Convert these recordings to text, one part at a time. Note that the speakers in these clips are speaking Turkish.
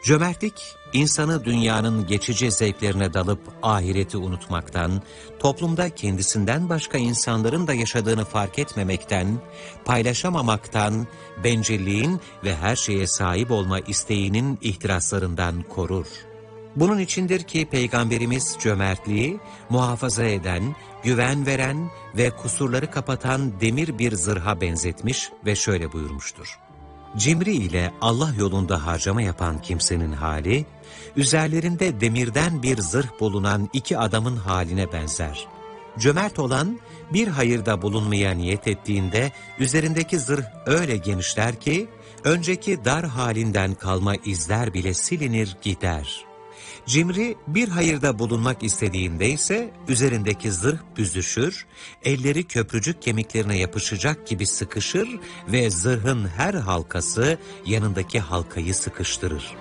Cömertlik, insanı dünyanın geçici zevklerine dalıp ahireti unutmaktan, toplumda kendisinden başka insanların da yaşadığını fark etmemekten, paylaşamamaktan, bencilliğin ve her şeye sahip olma isteğinin ihtiraslarından korur. Bunun içindir ki Peygamberimiz cömertliği muhafaza eden, güven veren ve kusurları kapatan demir bir zırha benzetmiş ve şöyle buyurmuştur. Cimri ile Allah yolunda harcama yapan kimsenin hali, üzerlerinde demirden bir zırh bulunan iki adamın haline benzer. Cömert olan, bir hayırda bulunmaya niyet ettiğinde, üzerindeki zırh öyle genişler ki, önceki dar halinden kalma izler bile silinir gider. Cimri, bir hayırda bulunmak istediğinde ise, üzerindeki zırh büzüşür, elleri köprücük kemiklerine yapışacak gibi sıkışır ve zırhın her halkası yanındaki halkayı sıkıştırır.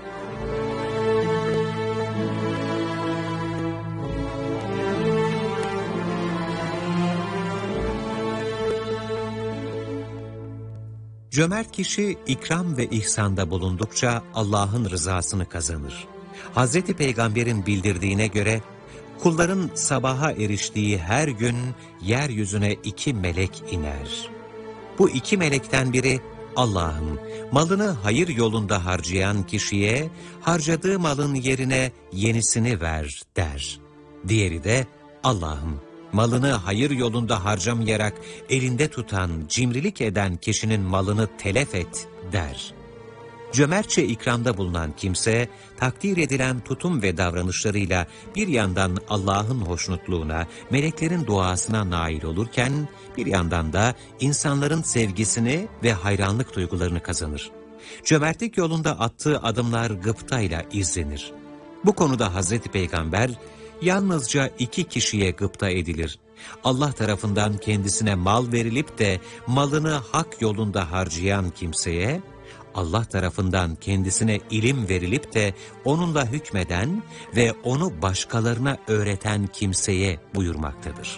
Cömert kişi ikram ve ihsanda bulundukça Allah'ın rızasını kazanır. Hazreti Peygamber'in bildirdiğine göre, kulların sabaha eriştiği her gün yeryüzüne 2 melek iner. Bu 2 melekten biri, Allah'ım malını hayır yolunda harcayan kişiye harcadığı malın yerine yenisini ver der. Diğeri de, Allah'ım malını hayır yolunda harcamayarak elinde tutan, cimrilik eden kişinin malını telef et der. Cömertçe ikramda bulunan kimse, takdir edilen tutum ve davranışlarıyla bir yandan Allah'ın hoşnutluğuna, meleklerin duasına nail olurken, bir yandan da insanların sevgisini ve hayranlık duygularını kazanır. Cömertlik yolunda attığı adımlar gıptayla izlenir. Bu konuda Hazreti Peygamber, yalnızca 2 kişiye gıpta edilir. Allah tarafından kendisine mal verilip de malını hak yolunda harcayan kimseye, Allah tarafından kendisine ilim verilip de onunla hükmeden ve onu başkalarına öğreten kimseye buyurmaktadır.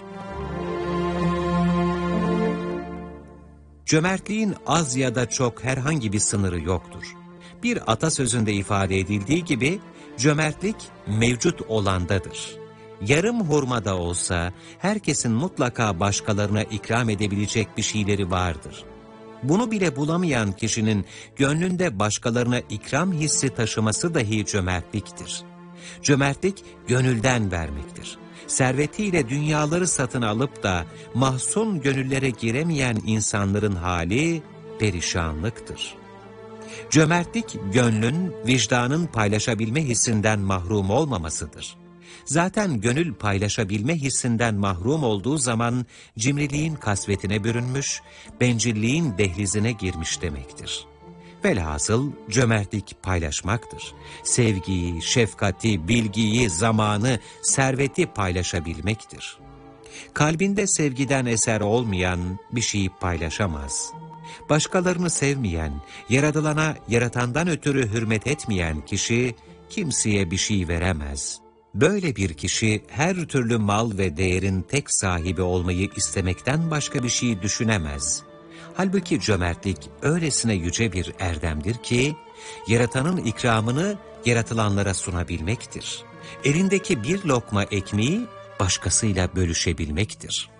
Cömertliğin az ya da çok herhangi bir sınırı yoktur. Bir atasözünde ifade edildiği gibi, cömertlik mevcut olandadır. Yarım hurma da olsa herkesin mutlaka başkalarına ikram edebilecek bir şeyleri vardır. Bunu bile bulamayan kişinin gönlünde başkalarına ikram hissi taşıması dahi cömertliktir. Cömertlik gönülden vermektir. Servetiyle dünyaları satın alıp da mahzun gönüllere giremeyen insanların hali perişanlıktır. Cömertlik gönlün, vicdanın paylaşabilme hissinden mahrum olmamasıdır. Zaten gönül paylaşabilme hissinden mahrum olduğu zaman cimriliğin kasvetine bürünmüş, bencilliğin dehlizine girmiş demektir. Velhasıl cömertlik paylaşmaktır. Sevgiyi, şefkati, bilgiyi, zamanı, serveti paylaşabilmektir. Kalbinde sevgiden eser olmayan bir şeyi paylaşamaz. Başkalarını sevmeyen, yaratılana yaratandan ötürü hürmet etmeyen kişi kimseye bir şey veremez. Böyle bir kişi her türlü mal ve değerin tek sahibi olmayı istemekten başka bir şey düşünemez. Halbuki cömertlik öylesine yüce bir erdemdir ki, yaratanın ikramını yaratılanlara sunabilmektir. Elindeki bir lokma ekmeği başkasıyla bölüşebilmektir.